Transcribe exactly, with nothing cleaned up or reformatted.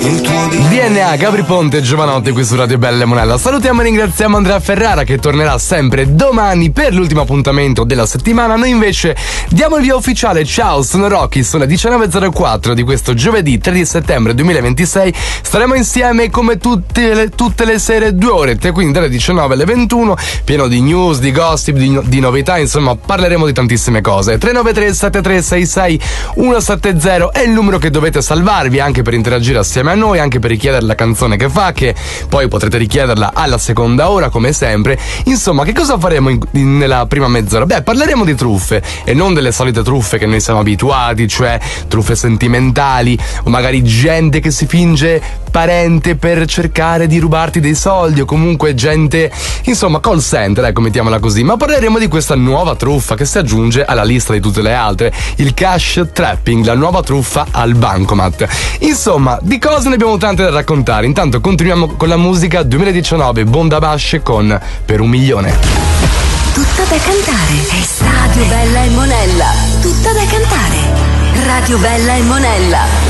il tuo di... D N A, Gabri Ponte e Giovanotti qui su Radio Bella e Monella. Salutiamo e ringraziamo Andrea Ferrara che tornerà sempre domani per l'ultimo appuntamento della settimana. Noi invece diamo il via ufficiale. Ciao, sono Rocky, sono le diciannove e zero quattro di questo giovedì tre di settembre duemilaventisei. Staremo insieme come tutte le, tutte le sere, due orette, quindi dalle diciannove alle ventuno, pieno di news, di gossip, di, di novità, insomma parleremo di tantissime cose. tre nove tre sette tre sei sei uno sette zero è il numero che dovete salvarvi anche per interagire assieme a noi, anche per richiedere la canzone che fa, che poi potrete richiederla alla seconda ora come sempre. Insomma, che cosa faremo in, in, nella prima mezz'ora? Beh, parleremo di truffe e non delle solite truffe che noi siamo abituati, cioè truffe sentimentali o magari gente che si finge parente per cercare di rubarti dei soldi, o comunque gente, insomma call center, ecco, mettiamola così. Ma parleremo di questa nuova truffa che si aggiunge alla lista di tutte le altre, il cash trapping, la nuova truffa al bancomat. Insomma, di cose ne abbiamo tante da raccontare. Intanto continuiamo con la musica. Duemiladiciannove, Bonda Basce con Per un milione. Tutta da cantare è Radio Bella e Monella. Tutta da cantare. Radio Bella e Monella.